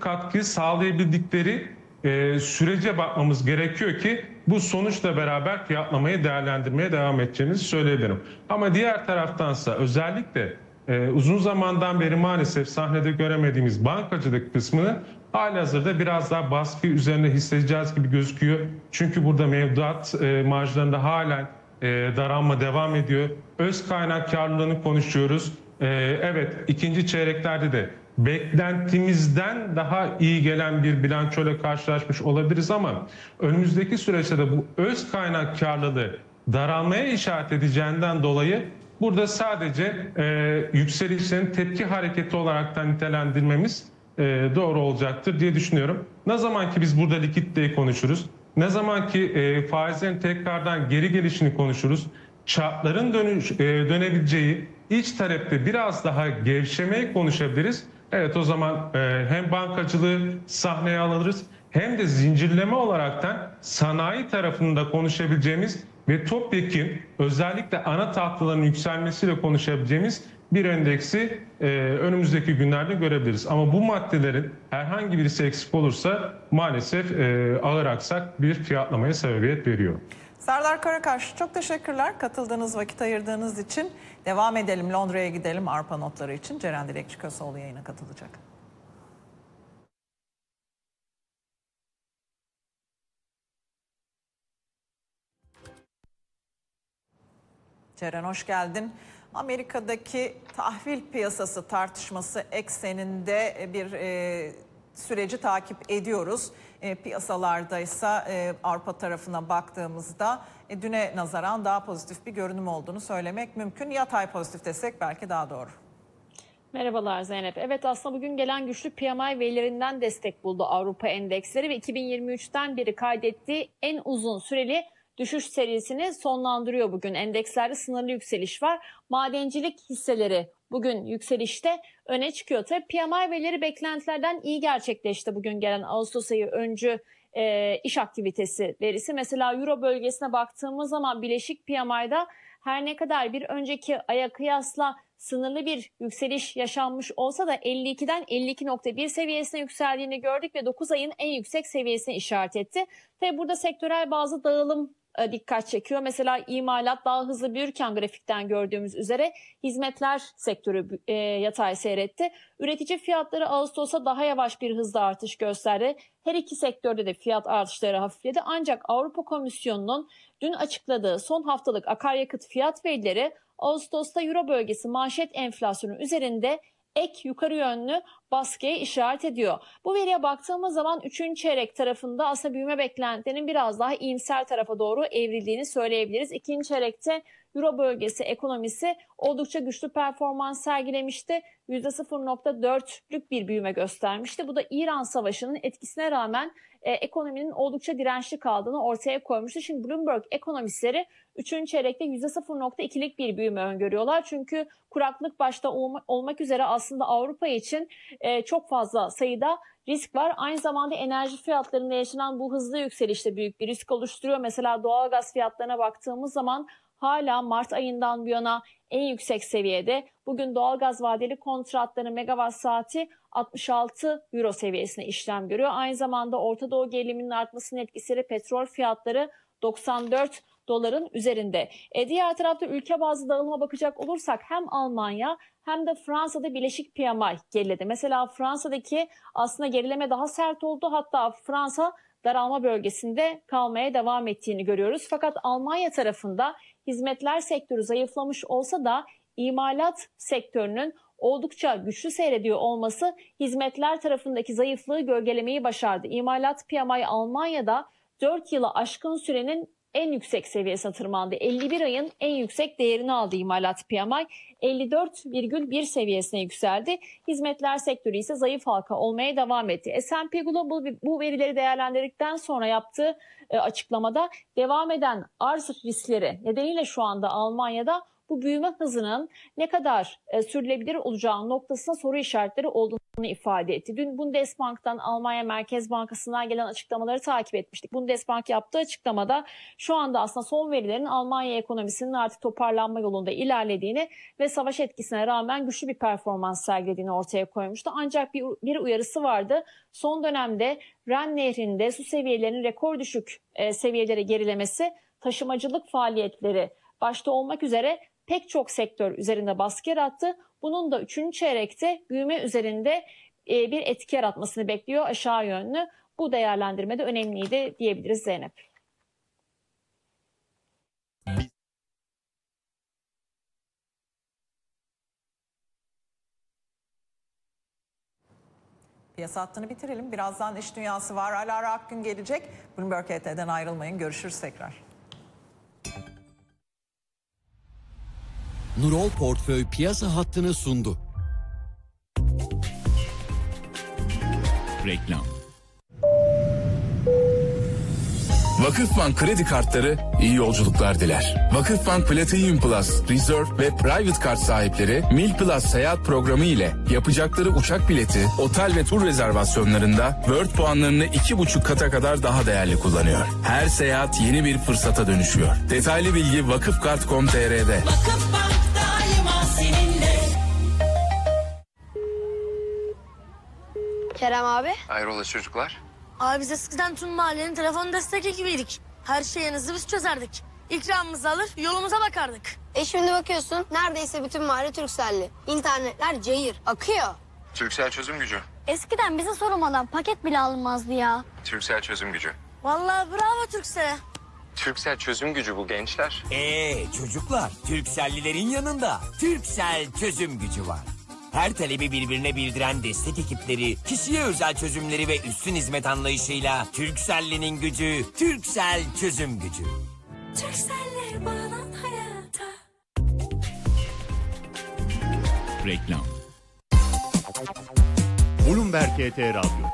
katkıyı sağlayabildikleri sürece bakmamız gerekiyor ki bu sonuçla beraber fiyatlamayı değerlendirmeye devam edeceğimizi söyleyebilirim. Ama diğer taraftansa özellikle uzun zamandan beri maalesef sahnede göremediğimiz bankacılık kısmını halihazırda biraz daha baskı üzerine hissedeceğiz gibi gözüküyor. Çünkü burada mevduat marjlarında halen daralma devam ediyor. Öz kaynak karlılığını konuşuyoruz. Evet, ikinci çeyreklerde de beklentimizden daha iyi gelen bir bilançoyla karşılaşmış olabiliriz ama önümüzdeki süreçte de bu öz kaynak karlılığı daralmaya işaret edeceğinden dolayı burada sadece yükselişlerin tepki hareketi olarak nitelendirmemiz doğru olacaktır diye düşünüyorum. Ne zaman ki biz burada likiditeyi konuşuruz, ne zaman ki faizlerin tekrardan geri gelişini konuşuruz, şartların dönebileceği iç talepte biraz daha gevşemeyi konuşabiliriz. Evet, o zaman hem bankacılığı sahneye alırız hem de zincirleme olaraktan sanayi tarafında konuşabileceğimiz ve topyekün özellikle ana tahtaların yükselmesiyle konuşabileceğimiz bir endeksi önümüzdeki günlerde görebiliriz. Ama bu maddelerin herhangi birisi eksik olursa maalesef ağır aksak bir fiyatlamaya sebebiyet veriyor. Serdar Karakaş, çok teşekkürler katıldığınız, vakit ayırdığınız için. Devam edelim, Londra'ya gidelim Arpa notları için. Ceren Dilekçi Köseoğlu yayına katılacak. Ceren, hoş geldin. Amerika'daki tahvil piyasası tartışması ekseninde bir süreci takip ediyoruz. Piyasalardaysa Avrupa tarafına baktığımızda düne nazaran daha pozitif bir görünüm olduğunu söylemek mümkün. Yatay pozitif desek belki daha doğru. Merhabalar Zeynep. Evet, aslında bugün gelen güçlü PMI verilerinden destek buldu Avrupa endeksleri ve 2023'ten beri kaydettiği en uzun süreli düşüş serisini sonlandırıyor bugün. Endekslerde sınırlı yükseliş var. Madencilik hisseleri bugün yükselişte öne çıkıyor. Tabii PMI verileri beklentilerden iyi gerçekleşti bugün gelen Ağustos ayı öncü iş aktivitesi verisi. Mesela Euro bölgesine baktığımız zaman bileşik PMI'da her ne kadar bir önceki aya kıyasla sınırlı bir yükseliş yaşanmış olsa da 52'den 52.1 seviyesine yükseldiğini gördük ve 9 ayın en yüksek seviyesine işaret etti. Tabii burada sektörel bazı dağılım dikkat çekiyor. Mesela imalat daha hızlı büyürken grafikten gördüğümüz üzere hizmetler sektörü yatay seyretti. Üretici fiyatları Ağustos'a daha yavaş bir hızla artış gösterdi. Her iki sektörde de fiyat artışları hafifledi. Ancak Avrupa Komisyonu'nun dün açıkladığı son haftalık akaryakıt fiyat verileri Ağustos'ta Euro bölgesi manşet enflasyonu üzerinde ek yukarı yönlü baskıya işaret ediyor. Bu veriye baktığımız zaman 3. çeyrek tarafında aslında büyüme beklentilerinin biraz daha iyimser tarafa doğru evrildiğini söyleyebiliriz. 2. çeyrekte Euro bölgesi ekonomisi oldukça güçlü performans sergilemişti. %0.4'lük bir büyüme göstermişti. Bu da İran Savaşı'nın etkisine rağmen ekonominin oldukça dirençli kaldığını ortaya koymuştu. Şimdi Bloomberg ekonomistleri 3. çeyrekte %0.2'lik bir büyüme öngörüyorlar. Çünkü kuraklık başta olmak üzere aslında Avrupa için çok fazla sayıda risk var. Aynı zamanda enerji fiyatlarında yaşanan bu hızlı yükseliş de büyük bir risk oluşturuyor. Mesela doğalgaz fiyatlarına baktığımız zaman hala Mart ayından bu yana en yüksek seviyede. Bugün doğalgaz vadeli kontratlarının megawatt saati 66 euro seviyesine işlem görüyor. Aynı zamanda Orta Doğu geriliminin artmasının etkisiyle petrol fiyatları 94 doların üzerinde. Diğer tarafta ülke bazlı dağılıma bakacak olursak hem Almanya hem de Fransa'da bileşik PMI geriledi. Mesela Fransa'daki aslında gerileme daha sert oldu. Hatta Fransa daralma bölgesinde kalmaya devam ettiğini görüyoruz. Fakat Almanya tarafında hizmetler sektörü zayıflamış olsa da imalat sektörünün oldukça güçlü seyrediyor olması hizmetler tarafındaki zayıflığı gölgelemeyi başardı. İmalat PMI Almanya'da 4 yılı aşkın sürenin en yüksek seviyesine tırmandı. 51 ayın en yüksek değerini aldı imalat PMI. 54,1 seviyesine yükseldi. Hizmetler sektörü ise zayıf halka olmaya devam etti. S&P Global bu verileri değerlendirdikten sonra yaptığı açıklamada devam eden arz riskleri nedeniyle şu anda Almanya'da bu büyüme hızının ne kadar sürdürülebilir olacağı noktasında soru işaretleri olduğunu ifade etti. Dün Bundesbank'tan, Almanya Merkez Bankası'ndan gelen açıklamaları takip etmiştik. Bundesbank yaptığı açıklamada şu anda aslında son verilerin Almanya ekonomisinin artık toparlanma yolunda ilerlediğini ve savaş etkisine rağmen güçlü bir performans sergilediğini ortaya koymuştu. Ancak bir uyarısı vardı. Son dönemde Ren Nehri'nde su seviyelerinin rekor düşük seviyelere gerilemesi, taşımacılık faaliyetleri başta olmak üzere pek çok sektör üzerinde baskı yarattı. Bunun da 3. çeyrekte büyüme üzerinde bir etki yaratmasını bekliyor aşağı yönlü. Bu değerlendirme de önemliydi diyebiliriz Zeynep. Piyasa hattını bitirelim. Birazdan iş dünyası var. Alara Akgün gelecek. Bloomberg HT'den ayrılmayın. Görüşürüz tekrar. Nurol Portföy piyasa hattını sundu. Reklam. Vakıfbank kredi kartları iyi yolculuklar diler. Vakıfbank Platinum Plus, Reserve ve Private Kart sahipleri Mil Plus seyahat programı ile yapacakları uçak bileti, otel ve tur rezervasyonlarında World puanlarını 2,5 kata kadar daha değerli kullanıyor. Her seyahat yeni bir fırsata dönüşüyor. Detaylı bilgi vakıfkart.com.tr'de. Vakıfbank daima seninle. Kerem abi. Hayrola çocuklar? Abi biz eskiden tüm mahallenin telefon destek ekibiydik. Her şeyinizi biz çözerdik. İkramımızı alır yolumuza bakardık. Şimdi bakıyorsun neredeyse bütün mahalle Turkcell'li. İnternetler cayır, akıyor. Türksel çözüm gücü. Eskiden bize sormadan paket bile alınmazdı ya. Türksel çözüm gücü. Vallahi bravo Turkcell'e. Türksel çözüm gücü bu gençler. Çocuklar, Turkcell'lilerin yanında Turkcell çözüm gücü var. Her talebi birbirine bildiren destek ekipleri, kişiye özel çözümleri ve üstün hizmet anlayışıyla Turkcell'linin gücü, Turkcell çözüm gücü. Turkcell'le bağlan hayata. Reklam. Bloomberg HT Radyo,